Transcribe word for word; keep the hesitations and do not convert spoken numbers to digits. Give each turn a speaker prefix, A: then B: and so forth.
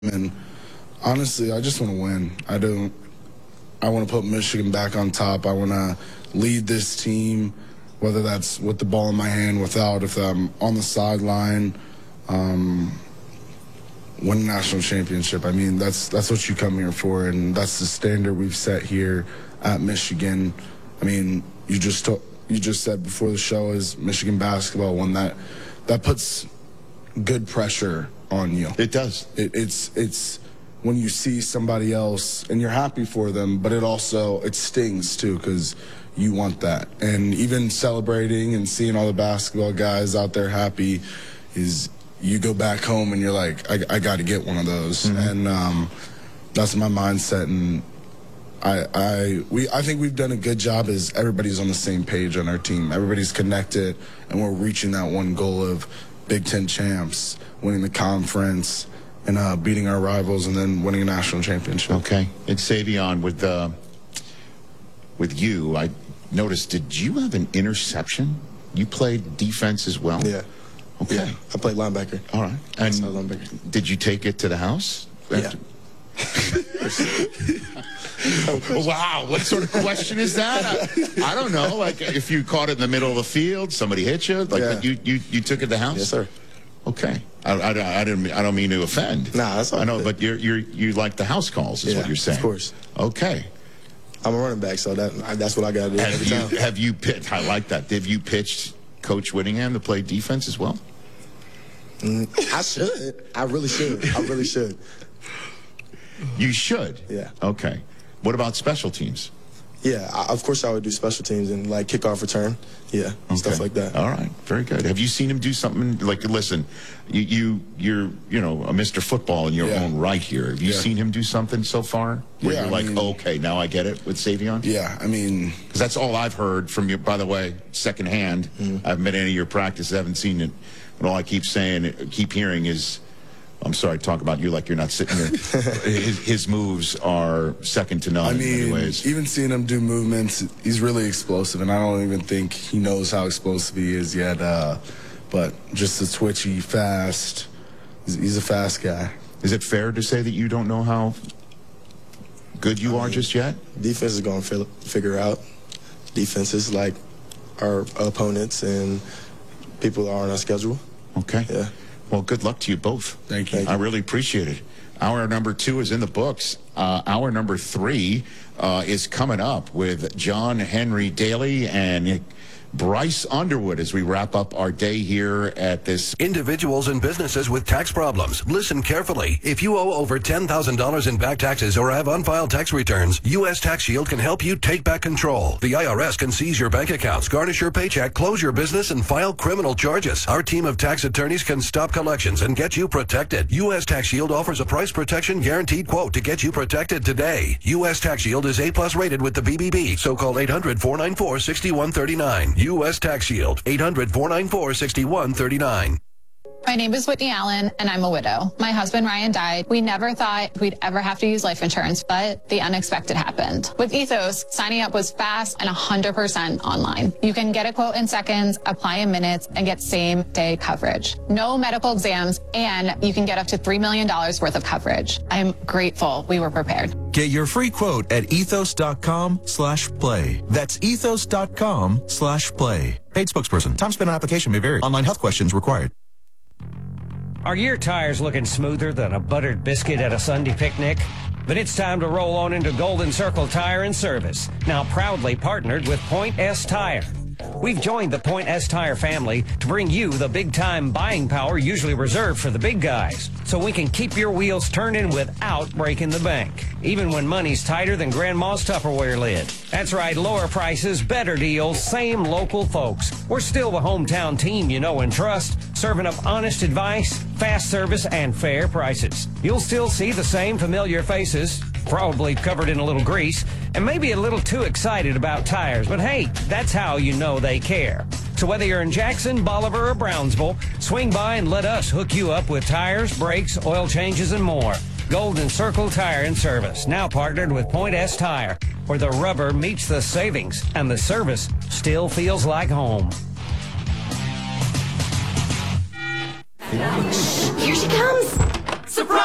A: And honestly, I just want to win. I don't. I want to put Michigan back on top. I want to lead this team, whether that's with the ball in my hand, without, if I'm on the sideline, um, win a national championship. I mean, that's that's what you come here for, and that's the standard we've set here at Michigan. I mean, you just to, you just said before the show is Michigan basketball, one that that puts good pressure on you.
B: It does.
A: It, it's it's when you see somebody else and you're happy for them, but it also it stings too because you want that. And even celebrating and seeing all the basketball guys out there happy is you go back home and you're like, I, I got to get one of those. Mm-hmm. And um, that's my mindset. And I I we I think we've done a good job as everybody's on the same page on our team. Everybody's connected, and we're reaching that one goal of Big Ten champs, winning the conference, and uh, beating our rivals, and then winning a national championship.
B: Okay. And Savion, with uh, with you, I noticed, did you have an interception? You played defense as well?
C: Yeah.
B: Okay.
C: Yeah, I played linebacker.
B: All right. And
C: linebacker.
B: Did you take it to the house?
C: Yeah.
B: Wow, what sort of question is that? I, I don't know. Like, if you caught it in the middle of the field, somebody hit you, like
C: Yeah.
B: you, you, you took it to the house?
C: Yes, sir.
B: Okay. I, I, I, didn't, I don't mean to offend.
C: Nah, that's all
B: I know,
C: good.
B: but you're, you're, you like the house calls is
C: Yeah,
B: what you're saying.
C: of course.
B: Okay.
C: I'm a running back, so that that's what I got to do
B: Have
C: every
B: you,
C: time.
B: have you pitched, I like that. Have you pitched Coach Whittingham to play defense as well?
C: Mm, I should. I really should. I really should.
B: You should?
C: Yeah.
B: Okay. What about special teams?
C: Yeah, I, of course I would do special teams and, like, kickoff return. Yeah,
B: Okay.
C: stuff like that.
B: All right, very good. Have you seen him do something like? Listen, you you you're you know a Mister Football in your
A: Yeah.
B: own right here. Have you
A: Yeah.
B: seen him do something so far? Where
A: Yeah,
B: you're
A: I
B: like,
A: mean-
B: oh, okay, now I get it with Savion.
A: Yeah, I mean,
B: Because that's all I've heard from you. By the way, secondhand.
A: Mm-hmm.
B: I haven't been to any of your practices. I haven't seen it. But all I keep saying, keep hearing is, I'm sorry, talk about you like you're not sitting there. his, his moves are second to none
A: I
B: in many
A: mean,
B: ways.
A: even seeing him do movements, he's really explosive, and I don't even think he knows how explosive he is yet. Uh, but just the twitchy, fast. He's, he's a fast guy.
B: Is it fair to say that you don't know how good you are just yet?
C: Defense is going to figure out. Defenses like our opponents and people that are on our schedule.
B: Okay.
C: Yeah.
B: Well, good luck to you both.
A: Thank you.
B: I really appreciate it. Hour number two is in the books. Uh, hour number three uh, is coming up with John Henry Daly and Bryce Underwood as we wrap up our day here at this.
D: Individuals and businesses with tax problems. Listen carefully. If you owe over ten thousand dollars in back taxes or have unfiled tax returns, U S Tax Shield can help you take back control. The I R S can seize your bank accounts, garnish your paycheck, close your business, and file criminal charges. Our team of tax attorneys can stop collections and get you protected. U S Tax Shield offers a price protection guaranteed quote to get you protected today. U S Tax Shield is A plus rated with the B B B, so call eight hundred, four nine four, six one three nine. U S Tax Shield, eight hundred, four nine four, six one three nine.
E: My name is Whitney Allen, and I'm a widow. My husband, Ryan, died. We never thought we'd ever have to use life insurance, but the unexpected happened. With Ethos, signing up was fast and one hundred percent online. You can get a quote in seconds, apply in minutes, and get same-day coverage. No medical exams, and you can get up to three million dollars worth of coverage. I'm grateful we were prepared.
F: Get your free quote at ethos.com slash play. That's ethos.com slash play. Paid spokesperson. Time spent on application may vary. Online health questions required.
G: Are your tires looking smoother than a buttered biscuit at a Sunday picnic? Then it's time to roll on into Golden Circle Tire and Service, now proudly partnered with Point S Tire. We've joined the Point S Tire family to bring you the big-time buying power usually reserved for the big guys, so we can keep your wheels turning without breaking the bank, even when money's tighter than Grandma's Tupperware lid. That's right, lower prices, better deals, same local folks. We're still the hometown team you know and trust, serving up honest advice, fast service, and fair prices. You'll still see the same familiar faces, probably covered in a little grease, and maybe a little too excited about tires, but hey, that's how you know they care. So whether you're in Jackson, Bolivar, or Brownsville, swing by and let us hook you up with tires, brakes, oil changes, and more. Golden Circle Tire and Service, now partnered with Point S Tire, where the rubber meets the savings and the service still feels like home.
H: Here she comes.